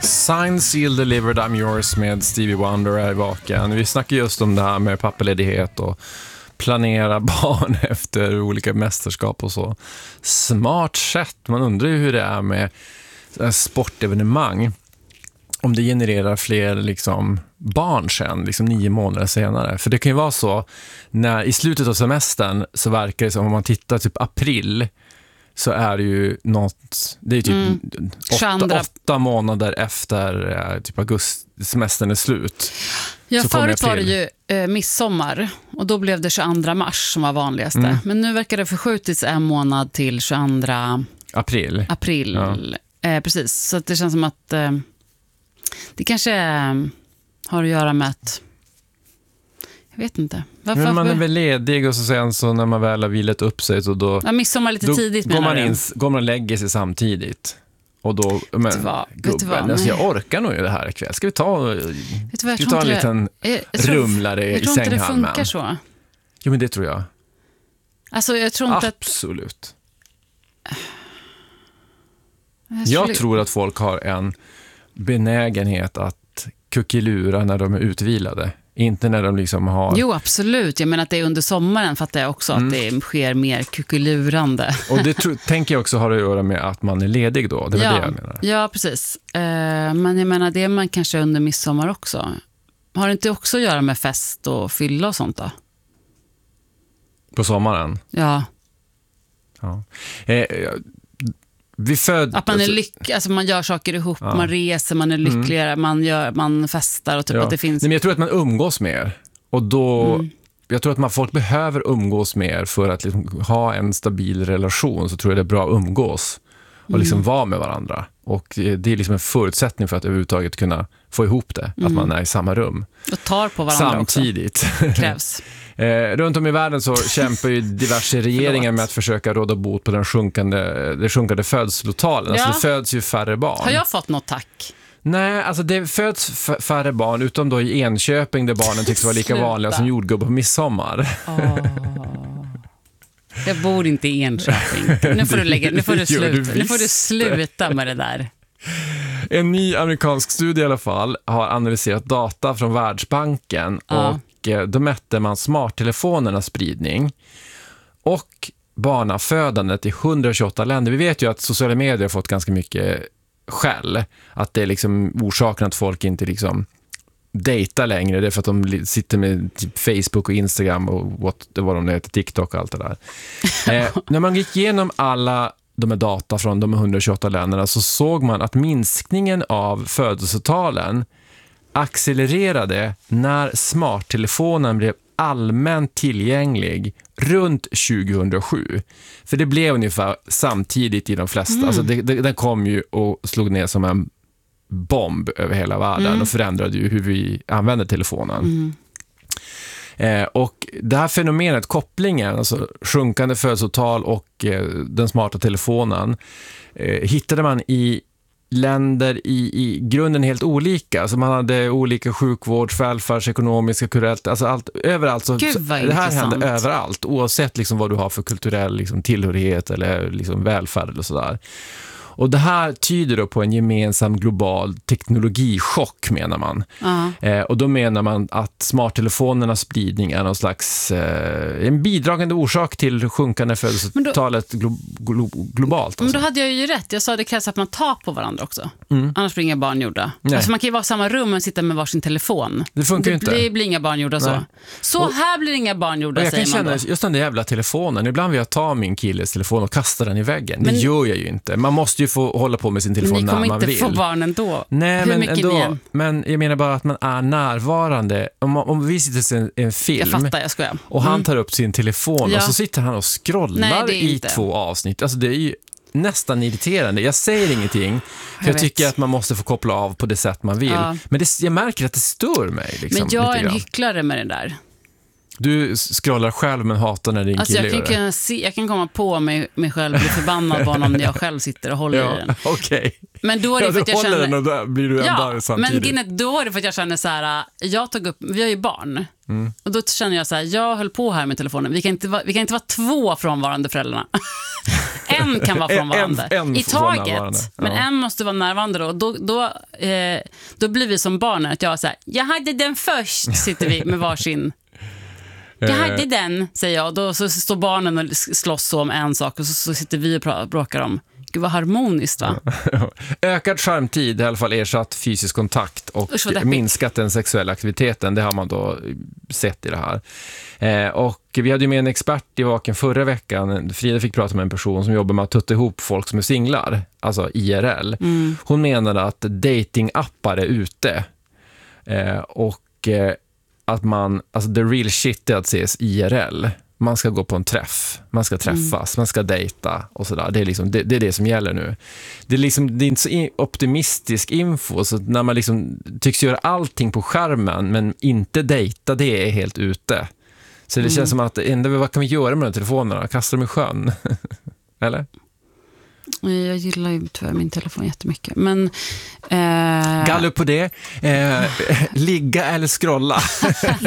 Signed, sealed, delivered, I'm yours med Stevie Wonder är i vaken. Vi snackar just om det här med pappaledighet och planera barn efter olika mästerskap och så. Smart sätt. Man undrar ju hur det är med sportevenemang. Om det genererar fler liksom barn sen, liksom 9 månader senare. För det kan ju vara så, när i slutet av semestern så verkar det som, om man tittar typ april, så är det ju något, det är typ 8 månader efter typ semestern är slut. Ja, förut var det ju midsommar och då blev det 22 mars som var vanligaste. Men nu verkar det förskjutits 1 månad till 22 april. Ja. Precis, så att det känns som att det kanske har att göra med att jag vet inte. Varför? Men man är väl ledig och sen så när man väl har vilat upp sig så då... Ja, midsommar lite tidigt går man och lägger sig samtidigt. Och då... Men, gubben, alltså jag orkar nog ju det här ikväll. Ska vi ta en liten rumlare i sänghalmen? Jag tror inte det funkar så. Jo, men det tror jag. Alltså, jag tror inte absolut. Jag tror att folk har en benägenhet att kuckelura när de är utvilade. Inte när de liksom har... Jo, absolut. Jag menar att det är under sommaren fattar jag också att det sker mer kuckelurande. Och det tänker jag också har att göra med att man är ledig då. Det är det jag menar. Ja, precis. Men jag menar, det är man kanske under midsommar också. Har det inte också att göra med fest och fylla och sånt då? På sommaren? Ja. Att man är alltså man gör saker ihop, man reser, man är lyckligare, man festar och typ att det finns... Nej, men jag tror att man umgås mer. Och då... Jag tror att folk behöver umgås mer för att liksom ha en stabil relation. Så tror jag det är bra att umgås och liksom vara med varandra. Och det är liksom en förutsättning för att överhuvudtaget kunna få ihop det. Att man är i samma rum. Och tar på varandra samtidigt. Också. Krävs. Runt om i världen så kämpar ju diverse regeringar med att försöka råda bot på det sjunkande födslotalen. Alltså det föds ju färre barn. Har jag fått något tack? Nej, alltså det föds färre barn utom då i Enköping där barnen tycks vara lika vanliga som jordgubbar på midsommar. Jag bor inte i Enköping. Nu får du sluta med det där. En ny amerikansk studie i alla fall har analyserat data från Världsbanken och då mätte man smarttelefonernas spridning och barnafödandet i 128 länder. Vi vet ju att sociala medier har fått ganska mycket skäll. Att det är liksom orsaken att folk inte liksom dejtar längre. Det är för att de sitter med typ Facebook och Instagram och vad de heter, TikTok och allt det där. När man gick igenom alla de här data från de 128 länderna så såg man att minskningen av födelsetalen accelererade när smarttelefonen blev allmänt tillgänglig runt 2007. För det blev ungefär samtidigt i de flesta. Alltså den kom ju och slog ner som en bomb över hela världen och förändrade ju hur vi använder telefonen. Och det här fenomenet, kopplingen, alltså sjunkande födelsetal och den smarta telefonen, hittade man i länder i grunden helt olika. Alltså man hade olika sjukvårds, välfärds, ekonomiska, kulturellt, alltså allt, överallt. Så, det här hände överallt, oavsett liksom vad du har för kulturell liksom tillhörighet eller liksom välfärd eller sådär. Och det här tyder då på en gemensam global teknologichock, menar man. Och då menar man att smarttelefonernas spridning är någon slags en bidragande orsak till sjunkande födelsetalet globalt. Men då hade jag ju rätt. Jag sa att det krävs att man tar på varandra också. Annars blir inga barn gjorda. Alltså man kan ju vara i samma rum och sitta med varsin telefon. Det funkar inte. Det blir inga barn gjorda så. Så här blir inga barn gjorda, jag säger kan man känna då. just den där jävla telefonen. Ibland vill jag ta min killes telefon och kasta den i väggen. Det gör jag ju inte. Man måste ju få hålla på med sin telefon när man vill. Ni kommer inte få barnen då. Nej, men jag menar bara att man är närvarande. Om vi sitter i en film, jag fattar, jag skojar. Och han tar upp sin telefon och så sitter han och scrollar i 2 avsnitt. Alltså det är ju nästan irriterande. Jag säger ingenting för jag tycker att man måste få koppla av på det sätt man vill. Men jag märker att det stör mig. Liksom, men jag är en hycklare med det där. Du scrollar själv men hatar när din kille gör det. Jag kan komma på mig själv och bli förbannad bara om jag själv sitter och håller i den. Okej. Men då är det för att jag känner... den och där blir du där samtidigt. Men då är det för att jag känner så här, vi har ju barn. Och då känner jag så här, jag höll på här med telefonen. Vi kan inte vara 2 frånvarande föräldrarna. en kan vara frånvarande en i taget, närvarande. men en måste vara närvarande då blir vi som barnen att jag säger, jag hade den först, sitter vi med varsin. Jag hade den, säger jag. Då så står barnen och slåss om en sak och så sitter vi och bråkar om. Gud, vad harmoniskt, va? Ökad skärmtid, i alla fall ersatt fysisk kontakt och minskat den sexuella aktiviteten. Det har man då sett i det här. Och vi hade ju med en expert i Vaken förra veckan. Frida fick prata med en person som jobbar med att tutta ihop folk som är singlar, alltså IRL. Hon menade att datingappar är ute. Och att man, alltså the real shit är att ses IRL. Man ska gå på en träff, man ska träffas, man ska dejta och sådär. Det är liksom det är det som gäller nu. Det är inte så optimistisk info, så när man liksom tycks göra allting på skärmen men inte dejta, det är helt ute. Så det känns som att vad kan vi göra med de telefonerna? Kasta dem i sjön. Eller? Jag gillar ju tyvärr min telefon jättemycket. Men, Gallup på det. Ligga eller scrolla.